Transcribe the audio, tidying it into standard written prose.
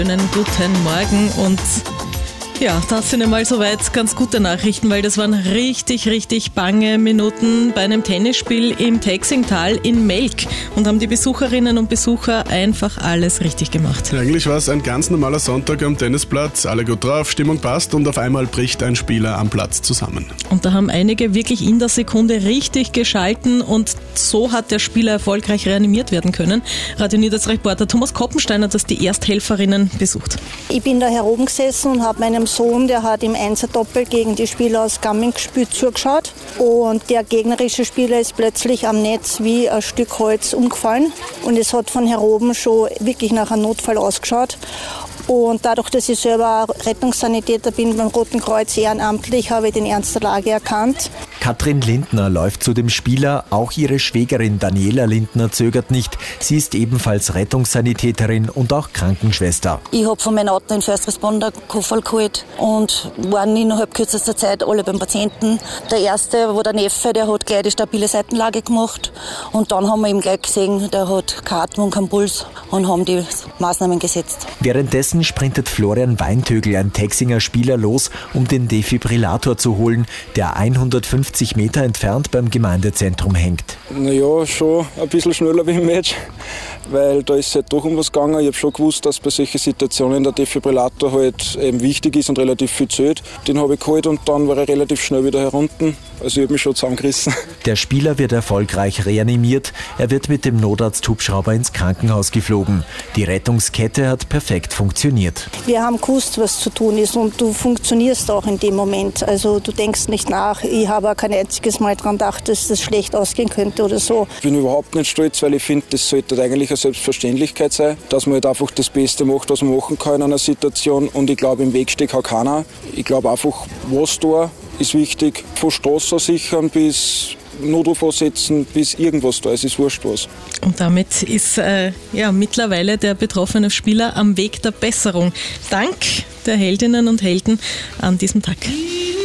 Einen guten Morgen und ja, das sind einmal soweit ganz gute Nachrichten, weil das waren richtig, richtig bange Minuten bei einem Tennisspiel im Taxingtal in Melk und haben die Besucherinnen und Besucher einfach alles richtig gemacht. Eigentlich war es ein ganz normaler Sonntag am Tennisplatz, alle gut drauf, Stimmung passt und auf einmal bricht ein Spieler am Platz zusammen. Und da haben einige wirklich in der Sekunde richtig geschalten und so hat der Spieler erfolgreich reanimiert werden können. Radio Niederösterreich-Reporter Thomas Koppenstein hat das die Ersthelferinnen besucht. Ich bin da heroben gesessen und habe meinem Sohn, der hat im Einser-Doppel gegen die Spieler aus Gamming gespielt, zugeschaut. Und der gegnerische Spieler ist plötzlich am Netz wie ein Stück Holz umgefallen. Und es hat von heroben schon wirklich nach einem Notfall ausgeschaut. Und dadurch, dass ich selber Rettungssanitäter bin beim Roten Kreuz ehrenamtlich, habe ich den Ernst der Lage erkannt. Katrin Lindner läuft zu dem Spieler, auch ihre Schwägerin Daniela Lindner zögert nicht. Sie ist ebenfalls Rettungssanitäterin und auch Krankenschwester. Ich habe von meinem Auto einen First Responder Koffer geholt und waren innerhalb kürzester Zeit alle beim Patienten. Der erste, wo der Neffe, der hat gleich die stabile Seitenlage gemacht und dann haben wir ihm gleich gesehen, der hat keine Atmung, keinen Puls und haben die Maßnahmen gesetzt. Währenddessen sprintet Florian Weintögl, ein Taxinger Spieler, los, um den Defibrillator zu holen, der 150 Meter entfernt beim Gemeindezentrum hängt. Naja, schon ein bisschen schneller wie im Match, weil da ist es halt doch um was gegangen. Ich habe schon gewusst, dass bei solchen Situationen der Defibrillator halt eben wichtig ist und relativ viel zählt. Den habe ich geholt und dann war er relativ schnell wieder herunter. Also ich habe mich schon zusammengerissen. Der Spieler wird erfolgreich reanimiert. Er wird mit dem Notarzthubschrauber ins Krankenhaus geflogen. Die Rettungskette hat perfekt funktioniert. Wir haben gewusst, was zu tun ist und du funktionierst auch in dem Moment. Also du denkst nicht nach. Ich habe auch kein einziges Mal daran gedacht, dass das schlecht ausgehen könnte oder so. Ich bin überhaupt nicht stolz, weil ich finde, das sollte eigentlich eine Selbstverständlichkeit sein, dass man halt einfach das Beste macht, was man machen kann in einer Situation. Und ich glaube, im Weg steht auch keiner. Ich glaube einfach, was da ist wichtig. Von Straßen sichern bis Notruf ansetzen, bis irgendwas da ist, ist wurscht was. Und damit ist mittlerweile der betroffene Spieler am Weg der Besserung. Dank der Heldinnen und Helden an diesem Tag.